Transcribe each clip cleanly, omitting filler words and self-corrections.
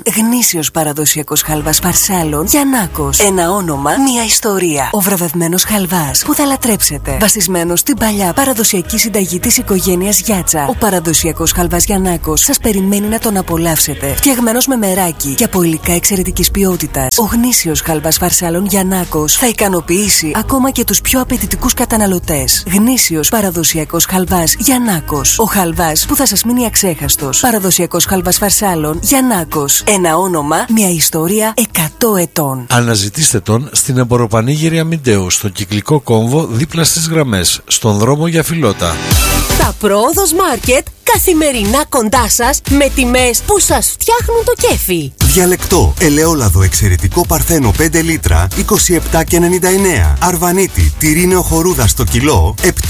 Γνήσιος παραδοσιακός χαλβάς Φαρσάλων Γιαννάκος. Ένα όνομα, μια ιστορία. Ο βραβευμένος χαλβάς που θα λατρέψετε. Βασισμένος στην παλιά παραδοσιακή συνταγή της οικογένειας Γιάτσα. Ο παραδοσιακός χαλβάς Γιαννάκος σας περιμένει να τον απολαύσετε. Φτιαγμένος με μεράκι και από υλικά εξαιρετικής ποιότητας. Ο γνήσιος χαλβάς Φαρσάλων Γιαννάκος θα ικανοποιήσει ακόμα και τους πιο απαιτητικούς καταναλωτές. Γνήσιος παραδοσιακός χαλβάς Γιαννάκος. Ο χαλβάς που θα σας μείνει αξέχαστος. Παραδοσιακός χαλβάς Φαρσάλων Γιαννάκος. Ένα όνομα, μια ιστορία 100 ετών. Αναζητήστε τον στην Εμποροπανήγυρη Αμυντέου, στο κυκλικό κόμβο δίπλα στις γραμμές, στον δρόμο για Φιλότα. Τα Πρόοδος Μάρκετ καθημερινά κοντά σας με τιμές που σας φτιάχνουν το κέφι. Διαλεκτό, ελαιόλαδο εξαιρετικό παρθένο 5 λίτρα 27,99. Αρβανίτη, τυρί νεοχορούδα στο κιλό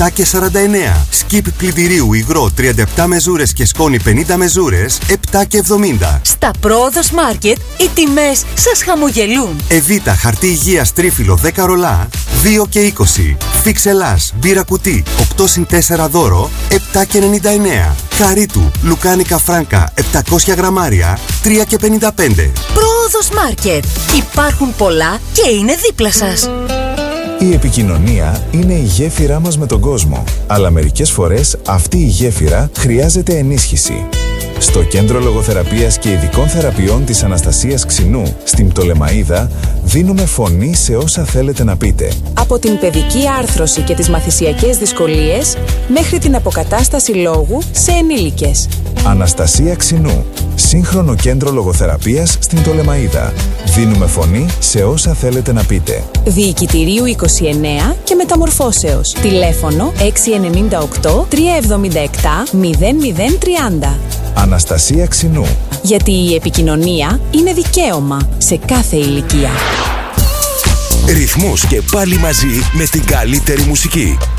7,49. Σκιπ πλυντηρίου υγρό 37 μεζούρες και σκόνη 50 μεζούρες 7,70. Στα Πρόοδος Μάρκετ οι τιμές σας χαμογελούν. Εβίτα χαρτί υγείας τρίφυλλο 10 ρολά 2,20. Φίξ Ελλάς μπύρα κουτί 8+4 δώρο 7,99. Καρίτου λουκάνικα φράνκα 700 γραμμάρια 3,55. Πρόοδος Μάρκετ. Υπάρχουν πολλά και είναι δίπλα σας. Η επικοινωνία είναι η γέφυρά μας με τον κόσμο, αλλά μερικές φορές αυτή η γέφυρα χρειάζεται ενίσχυση. Στο Κέντρο Λογοθεραπείας και Ειδικών Θεραπείων της Αναστασίας Ξινού, στην Πτολεμαΐδα, δίνουμε φωνή σε όσα θέλετε να πείτε. Από την παιδική άρθρωση και τις μαθησιακές δυσκολίες, μέχρι την αποκατάσταση λόγου σε ενήλικες. Αναστασία Ξινού. Σύγχρονο Κέντρο Λογοθεραπείας στην Πτολεμαΐδα. Δίνουμε φωνή σε όσα θέλετε να πείτε. Διοικητηρίου 29 και Μεταμορφώσεως. Τηλέφωνο 698 377 0030. Αναστασία Ξινού. Γιατί η επικοινωνία είναι δικαίωμα σε κάθε ηλικία. Ρυθμός και πάλι μαζί με την καλύτερη μουσική.